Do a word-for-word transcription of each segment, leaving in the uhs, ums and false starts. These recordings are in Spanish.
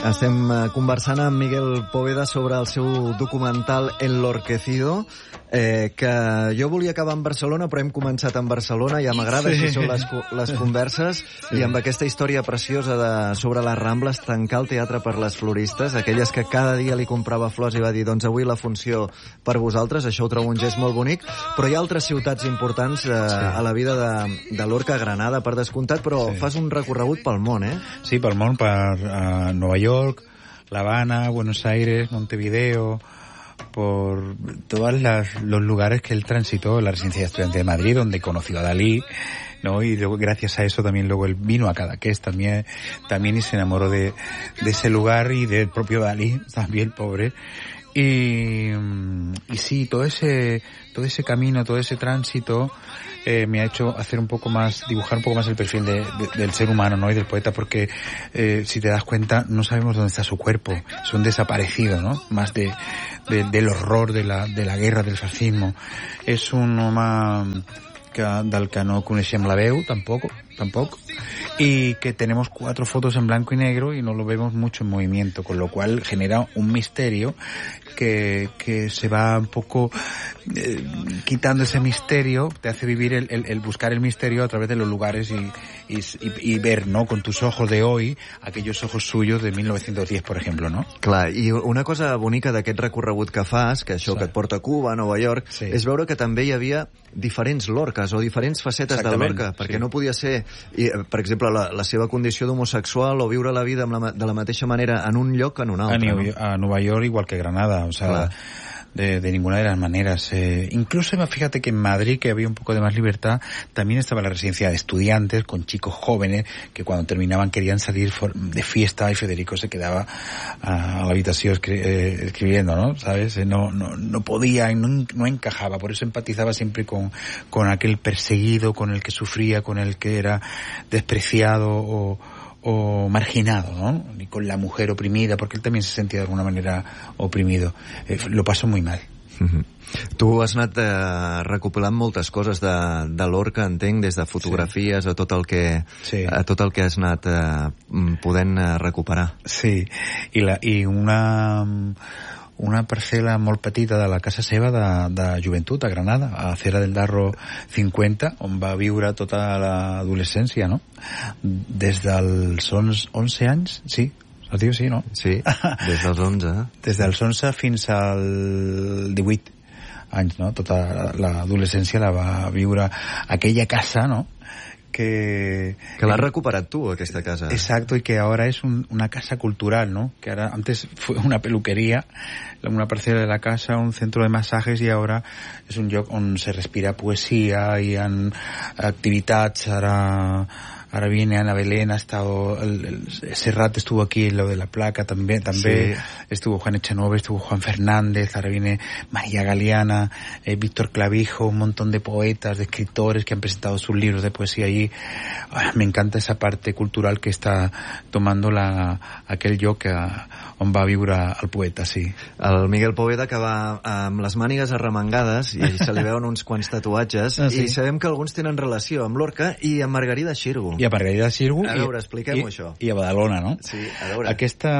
Estem conversant amb Miguel Poveda sobre el seu documental Enlorquecido, eh, que jo volia acabar en Barcelona, però hem començat en Barcelona, ja m'agrada, sí. Així són les, les converses, sí. I amb aquesta història preciosa de, sobre les Rambles, tancar el teatre per les floristes, aquelles que cada dia li comprava flors i va dir, doncs avui la funció per vosaltres, això ho trobo un gest molt bonic, però hi ha altres ciutats importants eh, sí. a la vida de, de Lorca, Granada, per descomptat, però sí. Fas un recorregut pel món, eh? Sí, pel món, per uh, Nova York, La Habana, Buenos Aires, Montevideo, por todos los lugares que él transitó, la residencia estudiante de Madrid, donde conoció a Dalí, ¿no? Y luego, gracias a eso también luego él vino a Cadaqués también, también y se enamoró de, de ese lugar y del propio Dalí, también pobre. Y, y sí, todo ese, todo ese camino, todo ese tránsito, eh, me ha hecho hacer un poco más, dibujar un poco más el perfil de, de, del ser humano, ¿no? Y del poeta, porque, eh, si te das cuenta, no sabemos dónde está su cuerpo. Es un desaparecido, ¿no? Más de, de, del horror de la, de la guerra, del fascismo. Es un home que, del que no coneixem la veu, tampoco, tampoco. Y que tenemos cuatro fotos en blanco y negro y no lo vemos mucho en movimiento, con lo cual genera un misterio que, que se va un poco eh, quitando ese misterio, te hace vivir el, el, el buscar el misterio a través de los lugares y, y, y, y ver, ¿no?, con tus ojos de hoy, aquellos ojos suyos de mil novecientos diez, por ejemplo, ¿no? Clar, i una cosa bonica d'aquest recorregut que fas, que això sí. Que et porta a Cuba, a Nova York, sí. És veure que també hi havia diferents Lorques o diferents facetes de Lorca, perquè sí. No podia ser, i, per exemple, la, la seva condició d'homosexual o viure la vida amb la, de la mateixa manera en un lloc que en un altre. A, New, a Nova York igual que Granada, o sea, de, de ninguna de las maneras. Eh, incluso fíjate que en Madrid, que había un poco de más libertad, también estaba la residencia de estudiantes con chicos jóvenes que cuando terminaban querían salir de fiesta y Federico se quedaba a la habitación escri eh, escribiendo, ¿no? ¿Sabes? No, no, no podía, no, no encajaba, por eso empatizaba siempre con, con aquel perseguido, con el que sufría, con el que era despreciado o o marginado, ¿no? Y con la mujer oprimida, porque él también se sentía de alguna manera oprimido. Eh, lo pasó muy mal. Mm-hmm. Tu has anat eh, recopilant moltes coses de, de Lorca, entenc, des de fotografies sí. a tot el que sí. a tot el que has anat eh, podent eh, recuperar. Sí, i, la, i una una parcel·la molt petita de la casa seva de, de joventut a Granada, a Cera del Darro cinquanta, on va viure tota l'adolescència, no? Des dels onze anys, sí, es diu sí, no? Sí, des dels onze. Des dels onze fins al divuit anys, no? Tota l'adolescència la va viure aquella casa, no? Que, que l'has recuperat tu, aquesta casa. Exacto, y que ahora es un, una casa cultural, ¿no? Que ahora, antes fue una peluquería, una parcela de la casa, un centro de masajes, y ahora es un lloc on se respira poesía y han activitats. Ahora, ahora viene Ana Belén, ha estado, el, el, Serrat estuvo aquí en lo de la placa también, también sí. Estuvo Juan Echanove, estuvo Juan Fernández, ahora viene María Galeana, eh, Víctor Clavijo, un montón de poetas, de escritores que han presentado sus libros de poesía allí. Ah, me encanta esa parte cultural que està tomando la, aquell lloc on va viure el poeta, sí. El Miguel Poveda, que va amb les mànigues arremangades i se li veuen uns quants tatuatges, ah, sí? I sabem que alguns tenen relació amb Lorca i amb Margarida Xirgu. I a Margarida Xirgu. A veure, expliquem-ho, això. I a Badalona, no? Sí, a veure. Aquesta,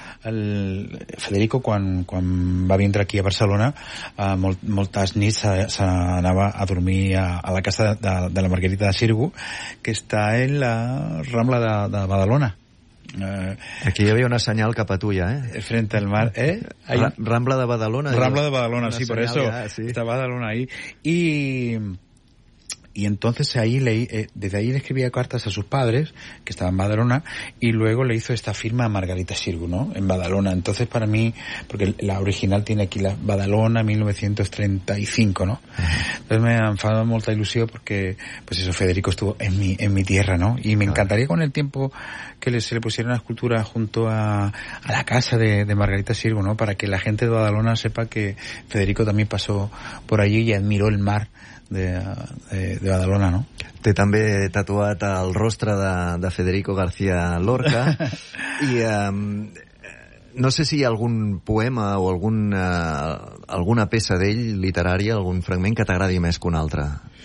el Federico, quan, quan va vindre aquí a Barcelona, eh, molt, moltes nits s'anava a dormir a, a la casa de, de la Margarida Xirgu, que està en la Rambla de, de Badalona. Eh, Aquí hi havia una senyal cap a tu ja, eh? Frente al mar, ¿eh? Hay... Rambla de Badalona. Rambla de Badalona, sí, por eso. Ya, sí. Está Badalona ahí. Y... Y entonces ahí le, eh, desde ahí le escribía cartas a sus padres, que estaban en Badalona, y luego le hizo esta firma a Margarita Xirgu, ¿no? En Badalona. Entonces para mí, porque la original tiene aquí la Badalona mil novecientos treinta y cinco, ¿no? Entonces me ha enfadado molta ilusión porque, pues eso, Federico estuvo en mi, en mi tierra, ¿no? Y me encantaría con el tiempo que le, se le pusiera una escultura junto a, a la casa de, de Margarita Xirgu, ¿no? Para que la gente de Badalona sepa que Federico también pasó por allí y admiró el mar de, de, de Badalona, no? Té també tatuat el rostre de, de Federico García Lorca i um, no sé si hi ha algun poema o algun, uh, alguna peça d'ell literària, algun fragment que t'agradi més que un altre.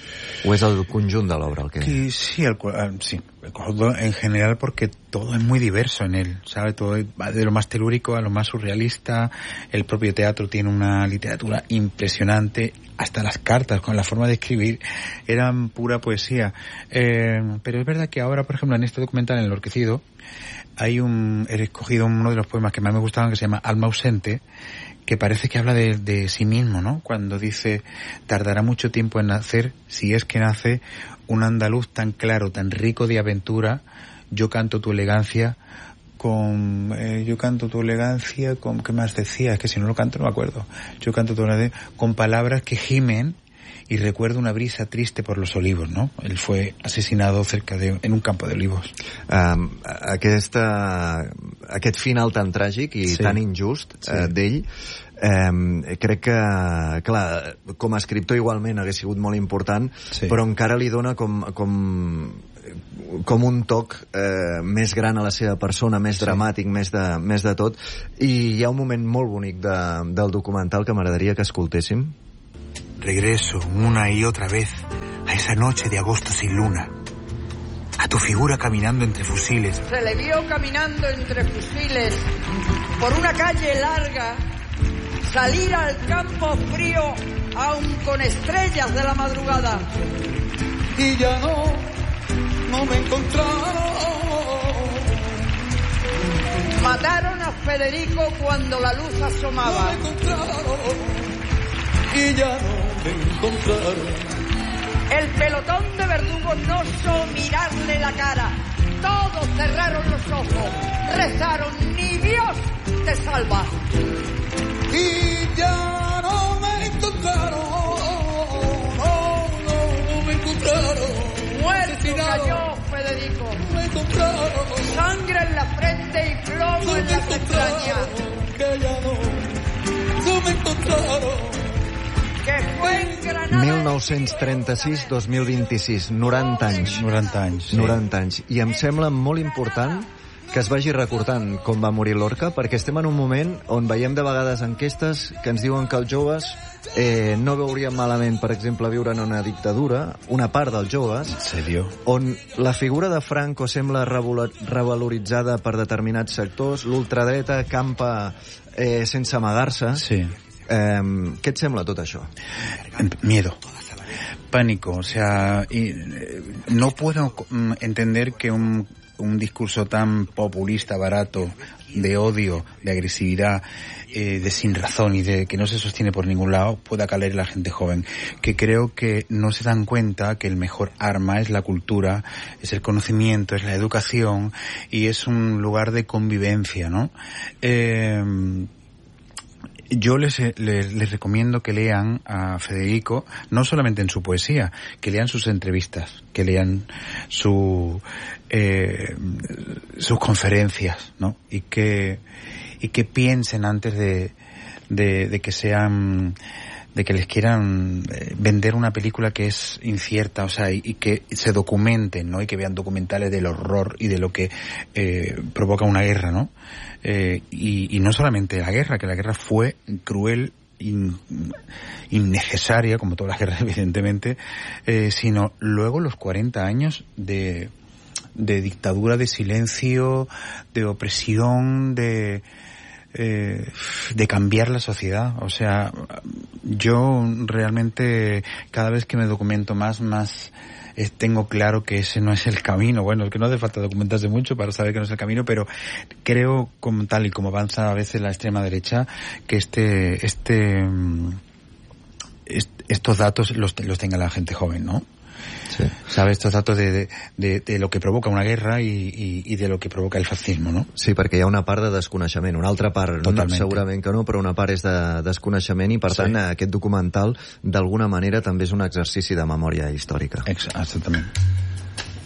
¿O es el conjunt de l'obra el que...? Sí, sí, el, sí, el conjunto en general, porque todo es muy diverso en él, ¿sabes? Todo va de lo más telúrico a lo más surrealista. El propio teatro tiene una literatura impresionante, hasta las cartas, con la forma de escribir, eran pura poesía. Eh, pero es verdad que ahora, por ejemplo, en este documental, en El Enlorquecido, hay un, he escogido uno de los poemas que más me gustaban, que se llama Alma ausente, que parece que habla de, de sí mismo, ¿no? Cuando dice, tardará mucho tiempo en nacer, si es que nace, un andaluz tan claro, tan rico de aventura, yo canto tu elegancia, con, eh, yo canto tu elegancia, con, ¿qué más decía? Es que si no lo canto no me acuerdo. Yo canto tu elegancia, con palabras que gimen, y recuerdo una brisa triste por los olivos, no? Él fue asesinado cerca de, en un campo de olivos. Um, aquesta, aquest final tan tràgic i sí. tan injust sí. uh, d'ell, um, crec que, clar, com a escriptor igualment hagués sigut molt important, sí. però encara li dona com... com com un toc eh, més gran a la seva persona, més sí. dramàtic, més de, més de tot, i hi ha un moment molt bonic de, del documental que m'agradaria que escoltéssim. Regreso una y otra vez a esa noche de agosto sin luna, a tu figura caminando entre fusiles. Se le vio caminando entre fusiles por una calle larga, salir al campo frío aun con estrellas de la madrugada. Y ya no, no me encontraron. Mataron a Federico cuando la luz asomaba. No me encontraron. Y ya no me encontraron. El pelotón de verdugos no osó mirarle la cara. Todos cerraron los ojos, rezaron, ni Dios te salva. Y ya no me encontraron. No, no, no me encontraron. Muerto cayó Federico. No me encontraron. Sangre en la frente y plomo No en me las entrañas. Que ya no, no me encontraron. mil nou-cents trenta-sis dos mil vint-i-sis, noranta anys. noranta anys, sí. noranta anys. I em sembla molt important que es vagi recordant com va morir Lorca, perquè estem en un moment on veiem de vegades enquestes que ens diuen que els joves eh, no veurien malament, per exemple, viure en una dictadura, una part dels joves, ¿Serio? on la figura de Franco sembla revaloritzada per determinats sectors, l'ultradreta campa eh, sense amagar-se. Sí. Eh, ¿Qué et sembla tot això? Miedo, pánico, o sea, y, eh, no puedo mm, entender que un, un discurso tan populista, barato, de odio, de agresividad, eh, de sin razón y de que no se sostiene por ningún lado, pueda caler en la gente joven, que creo que no se dan cuenta que el mejor arma es la cultura, es el conocimiento, es la educación y es un lugar de convivencia, ¿no? Eh, Yo les, les, les recomiendo que lean a Federico, no solamente en su poesía, que lean sus entrevistas, que lean su, eh, sus conferencias, ¿no? Y que, y que piensen antes de, de, de que sean, de que les quieran vender una película que es incierta, o sea, y, y que se documenten, ¿no? Y que vean documentales del horror y de lo que eh, provoca una guerra, ¿no? Eh, y, y no solamente la guerra, que la guerra fue cruel, in, innecesaria, como todas las guerras evidentemente, eh, sino luego los cuarenta años de, de dictadura, de silencio, de opresión, de, eh, de cambiar la sociedad. O sea, yo realmente cada vez que me documento más, más Eh, tengo claro que ese no es el camino. Bueno, es que no hace falta documentarse mucho para saber que no es el camino, pero creo, como tal y como avanza a veces la extrema derecha, que este, este, est, estos datos los, los tenga la gente joven, ¿no? Sí. ¿Sabes? Estos datos de, de, de, de lo que provoca una guerra y, y, y de lo que provoca el fascismo, no? Sí, perquè hi ha una part de desconeixement, una altra part no, segurament que no, però una part és de desconeixement i per sí. tant aquest documental d'alguna manera també és un exercici de memòria històrica. Exactament.